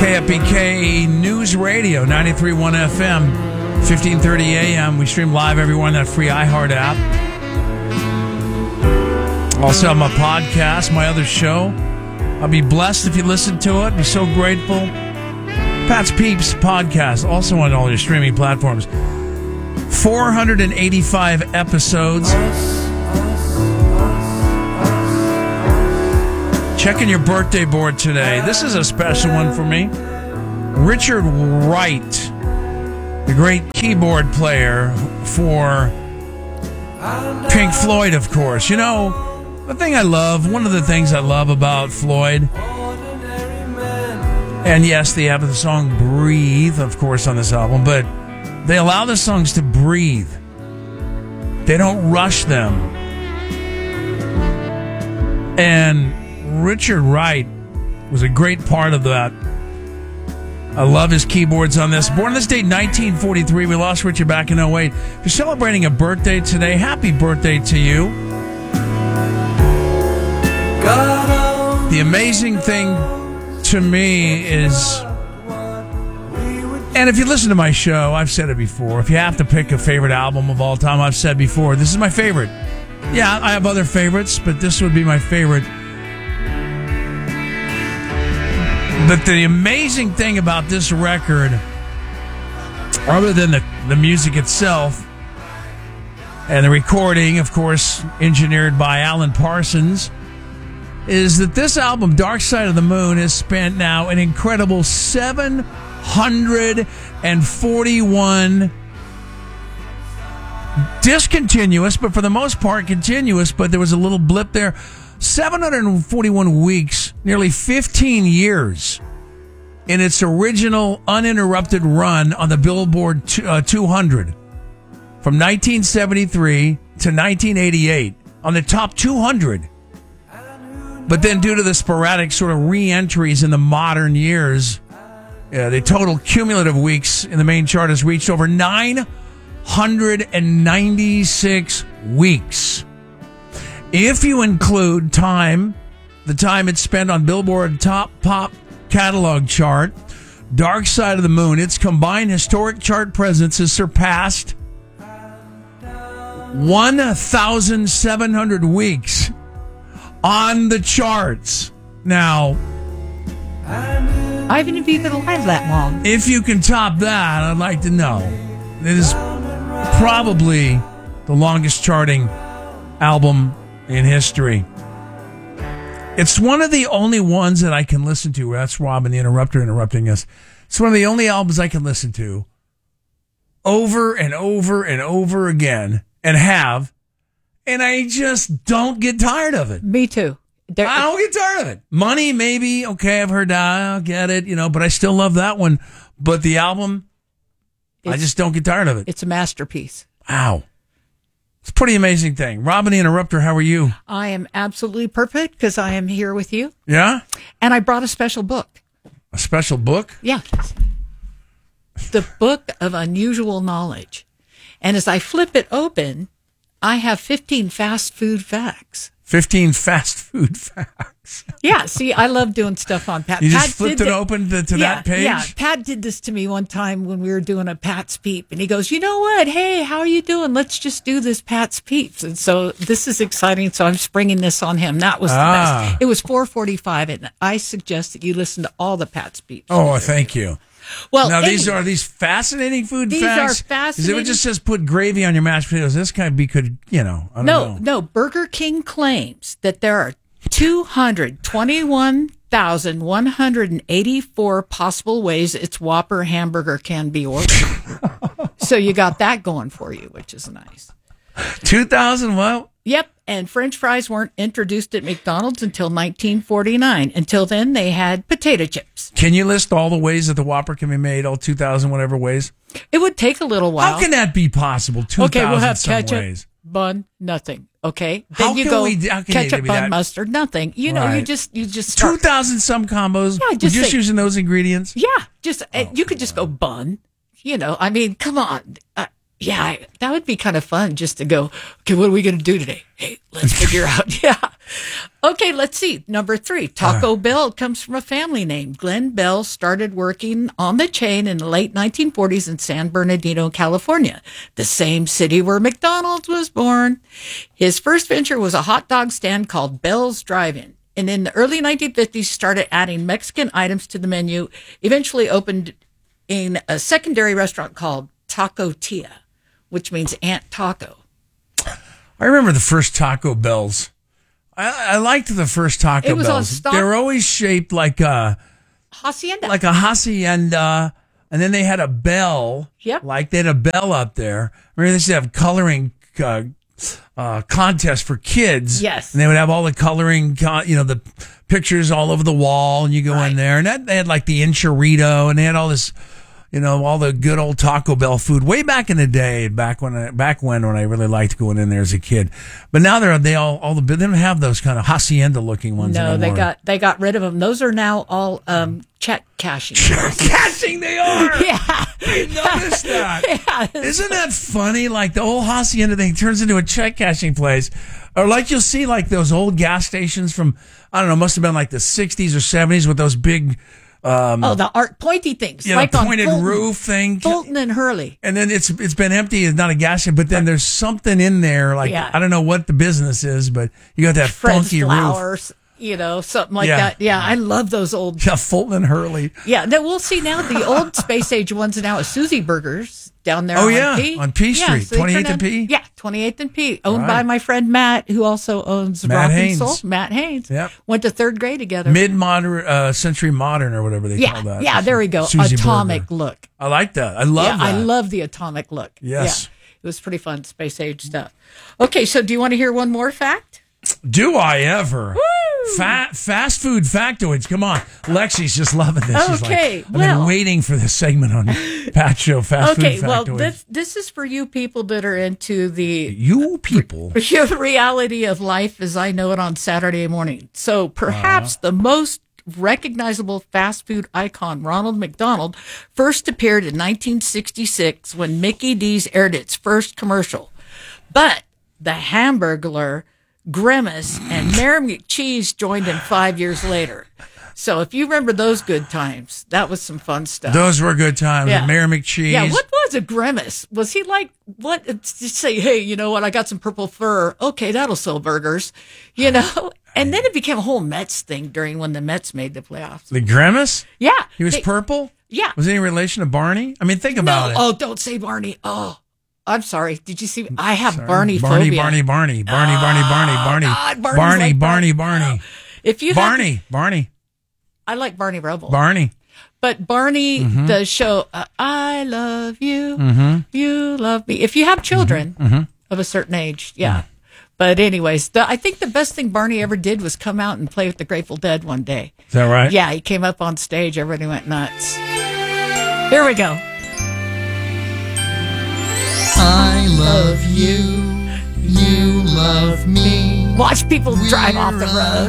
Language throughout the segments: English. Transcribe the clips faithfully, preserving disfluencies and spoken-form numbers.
K F B K News Radio, ninety-three point one F M, fifteen thirty A M. We stream live everywhere on that free iHeart app. Also on my podcast, my other show. I'll be blessed if you listen to it. Be so grateful. Pat's Peeps podcast, also on all your streaming platforms. four hundred eighty-five episodes. Checking your birthday board today. This is a special one for me. Richard Wright, the great keyboard player for Pink Floyd, of course. You know, the thing I love, one of the things I love about Floyd, and yes, they have the song Breathe, of course, on this album, but they allow the songs to breathe. They don't rush them. And Richard Wright was a great part of that. I love his keyboards on this. Born this date, nineteen forty-three. We lost Richard back in oh eight. If you're celebrating a birthday today, happy birthday to you. The amazing thing to me is, and if you listen to my show, I've said it before, if you have to pick a favorite album of all time, I've said before, this is my favorite. Yeah, I have other favorites, but this would be my favorite. But the amazing thing about this record, other than the, the music itself and the recording, of course, engineered by Alan Parsons, is that this album, Dark Side of the Moon, has spent now an incredible seven hundred forty-one discontinuous, but for the most part continuous, but there was a little blip there. seven hundred forty-one weeks, nearly fifteen years in its original uninterrupted run on the Billboard two hundred from nineteen seventy-three to nineteen eighty-eight on the top two hundred. But then due to the sporadic sort of re-entries in the modern years, uh, the total cumulative weeks in the main chart has reached over nine hundred ninety-six weeks. If you include time, the time it's spent on Billboard Top Pop Catalog Chart, Dark Side of the Moon, its combined historic chart presence has surpassed one thousand seven hundred weeks on the charts. Now, I haven't even been alive that long. If you can top that, I'd like to know. It is probably the longest charting album in history. It's one of the only ones that I can listen to. That's Robin the Interrupter interrupting us. It's one of the only albums I can listen to over and over and over again, and have, and I just don't get tired of it. Me too. There, I don't get tired of it. Money, maybe, okay, I've heard that, I'll get it, you know, but I still love that one. But the album, I just don't get tired of it. It's a masterpiece. Wow. It's a pretty amazing thing. Robin the Interrupter, how are you? I am absolutely perfect because I am here with you. Yeah? And I brought a special book. A special book? Yeah. The Book of Unusual Knowledge. And as I flip it open, I have fifteen fast food facts. fifteen fast food facts. Yeah, see, I love doing stuff on Pat. You just Pat flipped it the, open to, to yeah, that page? Yeah, Pat did this to me one time when we were doing a Pat's Peep. And he goes, you know what? Hey, how are you doing? Let's just do this Pat's Peeps. And so this is exciting. So I'm springing this on him. That was the Ah. best. It was four forty-five, and I suggest that you listen to all the Pat's Peeps. Oh, thank you. Well, now, these anyway, are these fascinating food these facts? are fascinating. If it just says put gravy on your mashed potatoes, this kind of be could, you know, I don't no, know. no. Burger King claims that there are two hundred twenty-one thousand one hundred eighty-four possible ways its Whopper hamburger can be ordered. So you got that going for you, which is nice. two thousand what? Yep. And French fries weren't introduced at McDonald's until nineteen forty-nine. Until then, they had potato chips. Can you list all the ways that the Whopper can be made, all two thousand whatever ways? It would take a little while. How can that be possible? two thousand Okay, we'll have some ketchup, ways. bun, nothing. Okay, How then you can go we- how can ketchup, they be bun, that- mustard, nothing. You know, you Right. just you just start. two thousand some combos? Yeah, We're just just say- using those ingredients? Yeah, just uh, Oh, you could just go bun. You know, I mean, come on. Uh, yeah, I, that would be kind of fun just to go. Okay, what are we going to do today? Hey, let's figure out. Yeah. Okay, let's see. Number three, Taco uh, Bell comes from a family name. Glenn Bell started working on the chain in the late nineteen forties in San Bernardino, California, the same city where McDonald's was born. His first venture was a hot dog stand called Bell's Drive-In. And in the early nineteen fifties, started adding Mexican items to the menu, eventually opened in a secondary restaurant called Taco Tia, which means Aunt Taco. I remember the first Taco Bells. I, I liked the first Taco it was Bells. On stock- they were always shaped like a hacienda, like a hacienda, and then they had a bell. Yep. Like they had a bell up there. I remember they used to have coloring uh, uh, contest for kids. Yes. And they would have all the coloring, con- you know, the pictures all over the wall, and you go right. in there, and that, they had like the enchilada, and they had all this. You know, all the good old Taco Bell food way back in the day, back when I, back when when I really liked going in there as a kid. But now they're they all all the they don't have those kind of hacienda looking ones. No, anymore. they got they got rid of them. Those are now all um, check cashing. Check cashing, they are. Yeah, I noticed that. Yeah. Isn't that funny? Like the whole hacienda thing turns into a check cashing place, or like you'll see like those old gas stations from I don't know, must have been like the sixties or seventies with those big. Um, oh, the art pointy things, yeah, like the on pointed Fulton, roof thing, Fulton and Hurley. And then it's it's been empty. It's not a gas station, but then there's something in there. Like yeah. I don't know what the business is, but you got that Fred's funky flowers, roof. You know, something like yeah. that. Yeah, I love those old. Yeah, Fulton and Hurley. Yeah, then we'll see now the old space age ones now is Susie Burgers down there. Oh on yeah, P. on P Street, yeah, so twenty-eighth and P. Yeah, twenty-eighth and P, owned right. by my friend Matt, who also owns Matt Rock Haynes. and Soul. Matt Haynes. Yep. Went to third grade together. Mid modern, uh, century modern, or whatever they yeah, call that. yeah. There we go. Susie Atomic Burger. look. I like that. I love yeah, that. I love the atomic look. Yes. Yeah, it was pretty fun space age stuff. Okay, so do you want to hear one more fact? Do I ever? Woo! Fa- fast food factoids. Come on. Lexi's just loving this. She's Okay, like, I've well- been waiting for this segment on Pat Show, Fast Okay, Food well, Factoids. this this is for you people that are into the you people. reality of life as I know it on Saturday morning. So perhaps uh. the most recognizable fast food icon, Ronald McDonald, first appeared in nineteen sixty-six when Mickey D's aired its first commercial. But the Hamburglar, Grimace, and Mayor McCheese joined him five years later. So if you remember those good times, that was some fun stuff. Those were good times. Yeah. Mayor McCheese. Yeah, what was a Grimace? Was he like, what? Just say, hey, you know what? I got some purple fur. Okay, that'll sell burgers. You know? And then it became a whole Mets thing during when the Mets made the playoffs. The Grimace? Yeah. He was they, purple? Yeah. Was he in relation to Barney? I mean, think about no, it. Oh, don't say Barney. Oh, I'm sorry. Did you see? I have Sorry. Barney Barney, phobia. Barney, Barney, Barney, oh, Barney, Barney, Barney, God, Barney's Barney, like Barney, Barney. Barney. If you Barney, to, Barney. I like Barney Rubble. Barney. But Barney, mm-hmm. the show, uh, I love you, mm-hmm. you love me. If you have children mm-hmm. of a certain age, yeah. Mm-hmm. But anyways, the, I think the best thing Barney ever did was come out and play with the Grateful Dead one day. Is that right? Yeah, he came up on stage. Everybody went nuts. Here we go. I love you, you love me. Watch people drive off the road.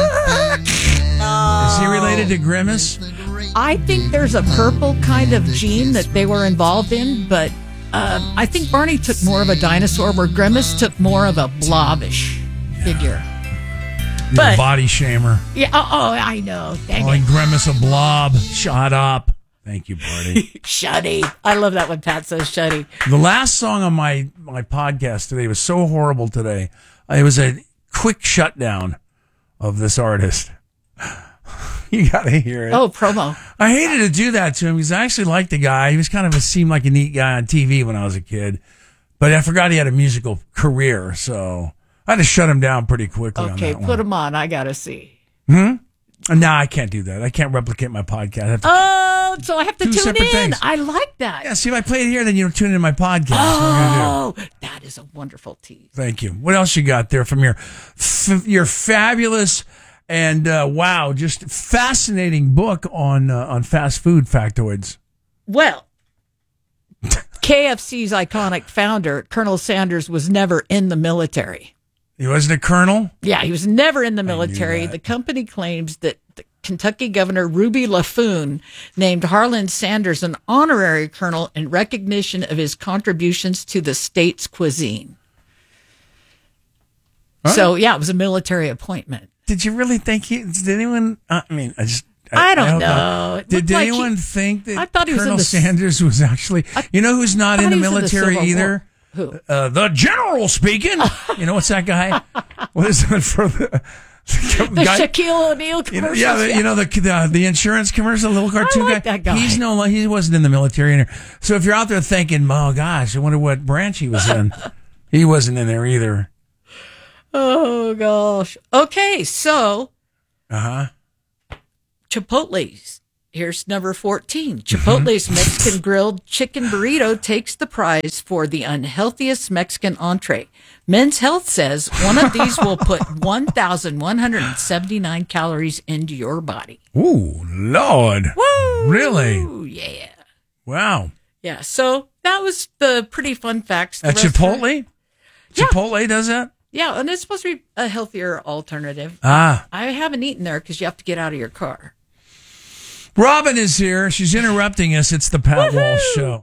Is he related to Grimace? I think there's a purple kind of gene that they were involved in, but um, I think Barney took more of a dinosaur, where Grimace took more of a blobbish figure. You're But- a body shamer. Yeah. Oh, oh I know. Dang Calling it. Grimace a blob. Shut up. Thank you, Barney. Shuddy. I love that when Pat says shuddy. The last song on my, my podcast today was so horrible today. It was a quick shutdown of this artist. You got to hear it. Oh, promo. I hated to do that to him because I actually liked the guy. He was kind of a, seemed like a neat guy on T V when I was a kid. But I forgot he had a musical career, so I had to shut him down pretty quickly on Okay, that put one. him on. I got to see. Hmm? No, I can't do that. I can't replicate my podcast. I have to, Oh, so I have to Two tune separate in. things. I like that. yeah, see, if I play it here, then you don't tune into my podcast. What am I gonna do? Oh, that is a wonderful tease. Thank you. What else you got there from your f- your fabulous and uh, wow, just fascinating book on uh, on fast food factoids? Well, K F C's iconic founder, Colonel Sanders, was never in the military. He wasn't a colonel? Yeah, he was never in the military. that. The company claims that the Kentucky Governor Ruby LaFoon named Harlan Sanders an honorary colonel in recognition of his contributions to the state's cuisine. Huh? So, yeah, it was a military appointment. Did you really think he? Did anyone? Uh, I mean, I just. I don't I know. It Did, looked did like anyone he- think that I thought he was Colonel in the- Sanders was actually? I You know who's not thought in the he was in the military Civil either? War. Who? Uh, the general speaking. You know what's that guy? What is that for the? The guy- Shaquille O'Neal You know, commercials. yeah, the, you know the, the the insurance commercial, little cartoon like guy. that guy. He's no, he wasn't in the military either. So if you're out there thinking, "Oh gosh, I wonder what branch he was in," he wasn't in there either. Oh gosh. Okay, so Uh huh. Chipotle's. Here's number fourteen. Chipotle's Mexican grilled chicken burrito takes the prize for the unhealthiest Mexican entree. Men's Health says one of these will put one thousand one hundred seventy-nine calories into your body. Ooh, Lord. Woo! Really? Yeah. Wow. Yeah, so that was the pretty fun facts. The At rest are- Chipotle? Yeah. Chipotle does that? Yeah, and it's supposed to be a healthier alternative. Ah. I haven't eaten there because you have to get out of your car. Robin is here. She's interrupting us. It's the Pat Walsh Show.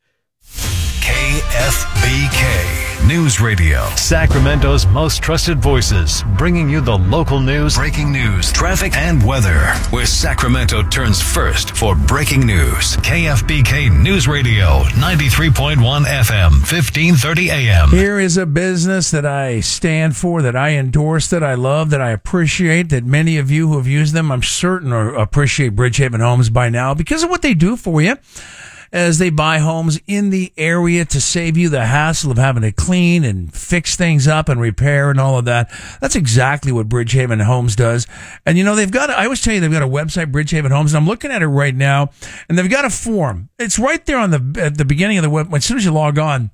K F B K News Radio. Sacramento's most trusted voices, bringing you the local news, breaking news, traffic, and weather. Where Sacramento turns first for breaking news. K F B K News Radio, ninety-three point one F M, fifteen thirty A M. Here is a business that I stand for, that I endorse, that I love, that I appreciate, that many of you who have used them, I'm certain, or appreciate Bridgehaven Homes by now because of what they do for you. As they buy homes in the area to save you the hassle of having to clean and fix things up and repair and all of that. That's exactly what Bridgehaven Homes does. And you know, they've got, I always tell you, they've got a website, Bridgehaven Homes, and I'm looking at it right now, and they've got a form. It's right there on the, at the beginning of the web, as soon as you log on.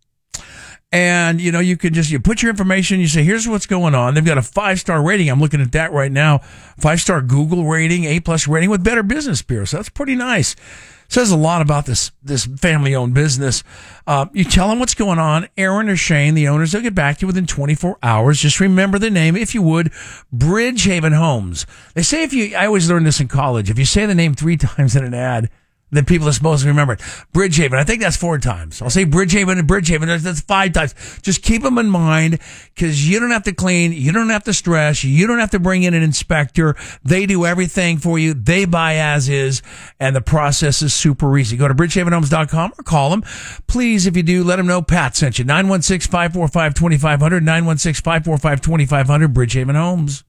And, you know, you can just, you put your information, you say, here's what's going on. They've got a five-star rating. I'm looking at that right now. Five-star Google rating, A-plus rating with Better Business Bureau. So that's pretty nice. Says a lot about this this family-owned business. Uh, you tell them what's going on. Aaron or Shane, the owners, they'll get back to you within twenty-four hours. Just remember the name, if you would, Bridgehaven Homes. They say if you, I always learned this in college, if you say the name three times in an ad, then people are supposed to remember it. Bridgehaven, I think that's four times. I'll say Bridgehaven and Bridgehaven, that's, that's five times. Just keep them in mind because you don't have to clean, you don't have to stress, you don't have to bring in an inspector. They do everything for you. They buy as is, and the process is super easy. Go to bridgehaven homes dot com or call them. Please, if you do, let them know Pat sent you. nine one six, five four five, two five zero zero, nine one six, five four five, two five zero zero, Bridgehaven Homes.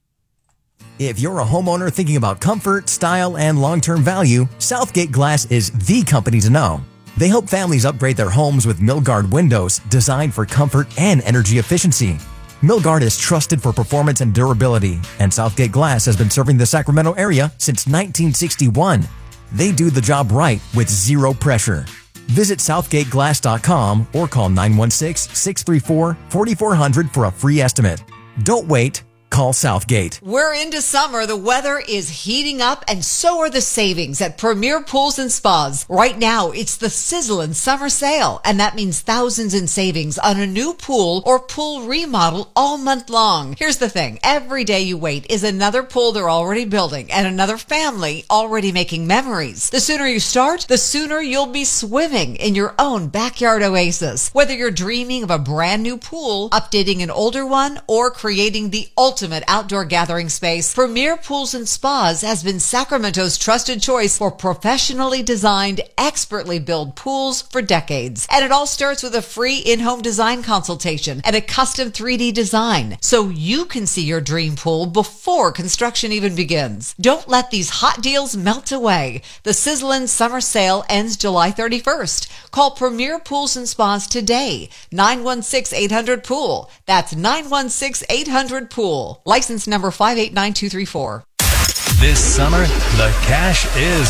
If you're a homeowner thinking about comfort, style, and long-term value, Southgate Glass is the company to know. They help families upgrade their homes with Milgard windows designed for comfort and energy efficiency. Milgard is trusted for performance and durability, and Southgate Glass has been serving the Sacramento area since nineteen sixty-one. They do the job right with zero pressure. Visit southgate glass dot com or call nine one six, six three four, four four zero zero for a free estimate. Don't wait. Call Southgate. We're into summer. The weather is heating up, and so are the savings at Premier Pools and Spas. Right now, it's the sizzling summer sale, and that means thousands in savings on a new pool or pool remodel all month long. Here's the thing. Every day you wait is another pool they're already building and another family already making memories. The sooner you start, the sooner you'll be swimming in your own backyard oasis. Whether you're dreaming of a brand new pool, updating an older one, or creating the ultimate outdoor gathering space, Premier Pools and Spas has been Sacramento's trusted choice for professionally designed, expertly built pools for decades. And it all starts with a free in-home design consultation and a custom three D design, so you can see your dream pool before construction even begins. Don't let these hot deals melt away. The sizzling summer sale ends July thirty-first. Call Premier Pools and Spas today. nine one six, eight hundred, pool. That's nine one six, eight hundred, pool. License number five eight nine two three four. This summer, the cash is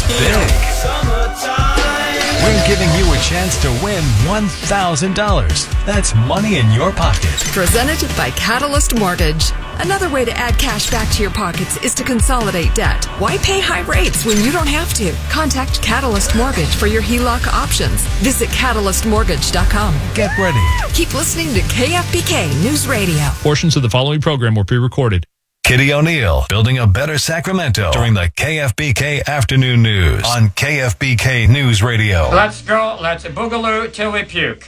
big. We're giving you a chance to win one thousand dollars. That's money in your pocket. Presented by Catalyst Mortgage. Another way to add cash back to your pockets is to consolidate debt. Why pay high rates when you don't have to? Contact Catalyst Mortgage for your H E L O C options. Visit catalyst mortgage dot com. Get ready. Keep listening to K F B K News Radio. Portions of the following program were pre-recorded. Kitty O'Neill, building a better Sacramento during the K F B K Afternoon News on K F B K News Radio. Let's go, let's boogaloo till we puke.